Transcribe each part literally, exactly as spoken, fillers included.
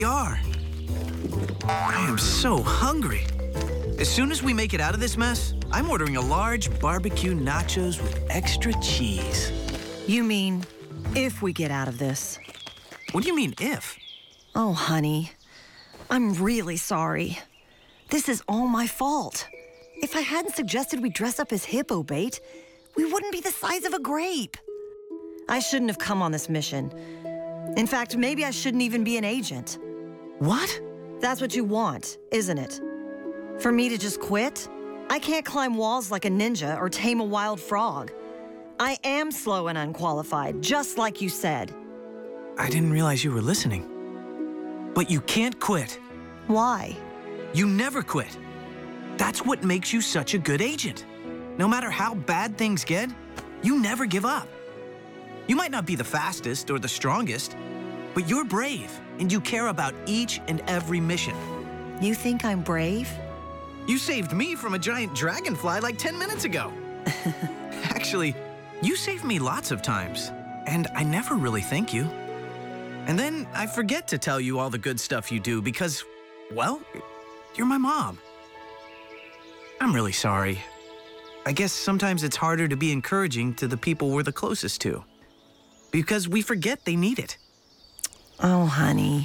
are. I am so hungry. As soon as we make it out of this mess, I'm ordering a large barbecue nachos with extra cheese. You mean if we get out of this? What do you mean, if? Oh, honey, I'm really sorry. This is all my fault. If I hadn't suggested we dress up as hippo bait, we wouldn't be the size of a grape. I shouldn't have come on this mission. In fact, maybe I shouldn't even be an agent. What? That's what you want, isn't it? For me to just quit? I can't climb walls like a ninja or tame a wild frog. I am slow and unqualified, just like you said. I didn't realize you were listening. But you can't quit. Why? You never quit. That's what makes you such a good agent. No matter how bad things get, you never give up. You might not be the fastest or the strongest, but you're brave and you care about each and every mission. You think I'm brave? You saved me from a giant dragonfly like ten minutes ago. Actually, you saved me lots of times, and I never really thank you. And then I forget to tell you all the good stuff you do because, well, you're my mom. I'm really sorry. I guess sometimes it's harder to be encouraging to the people we're the closest to, because we forget they need it. Oh, honey.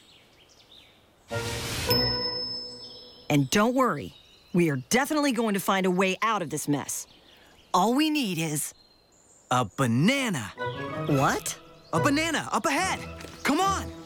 And don't worry, we are definitely going to find a way out of this mess. All we need is... A banana. What? A banana up ahead. Come on.